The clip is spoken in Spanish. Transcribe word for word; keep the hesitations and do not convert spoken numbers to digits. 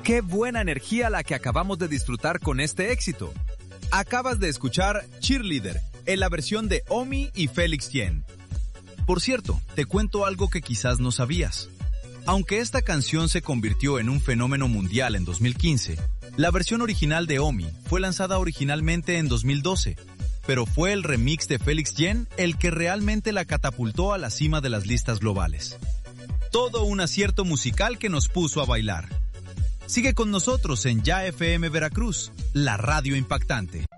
¡Qué buena energía la que acabamos de disfrutar con este éxito! Acabas de escuchar Cheerleader, en la versión de Omi y Félix Yen. Por cierto, te cuento algo que quizás no sabías. Aunque esta canción se convirtió en un fenómeno mundial en dos mil quince, la versión original de Omi fue lanzada originalmente en dos mil doce, pero fue el remix de Félix Yen el que realmente la catapultó a la cima de las listas globales. Todo un acierto musical que nos puso a bailar. Sigue con nosotros en Ya F M Veracruz, la radio impactante.